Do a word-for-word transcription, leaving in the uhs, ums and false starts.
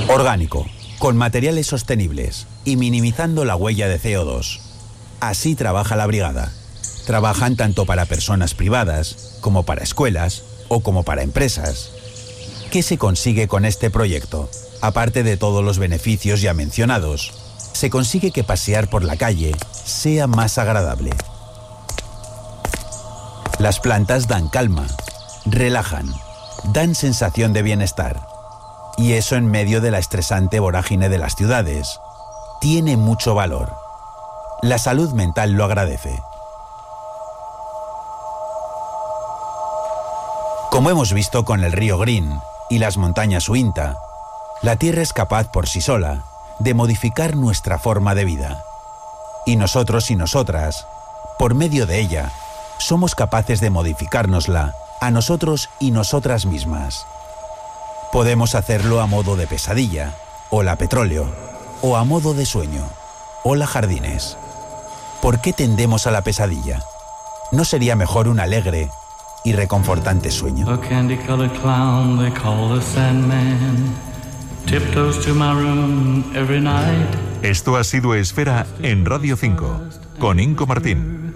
Orgánico, con materiales sostenibles y minimizando la huella de C O dos. Así trabaja la brigada. Trabajan tanto para personas privadas, como para escuelas o como para empresas. ¿Qué se consigue con este proyecto? Aparte de todos los beneficios ya mencionados, se consigue que pasear por la calle sea más agradable. Las plantas dan calma, relajan, dan sensación de bienestar. Y eso en medio de la estresante vorágine de las ciudades. Tiene mucho valor. La salud mental lo agradece. Como hemos visto con el río Green y las montañas Uinta, la Tierra es capaz por sí sola de modificar nuestra forma de vida. Y nosotros y nosotras, por medio de ella, somos capaces de modificárnosla a nosotros y nosotras mismas. Podemos hacerlo a modo de pesadilla, o la petróleo, o a modo de sueño, o la jardines. ¿Por qué tendemos a la pesadilla? ¿No sería mejor un alegre y reconfortante sueño? A candy-colored clown they call the Sandman tiptoes to my room every night. Esto ha sido Esfera en Radio cinco, con Inco Martín.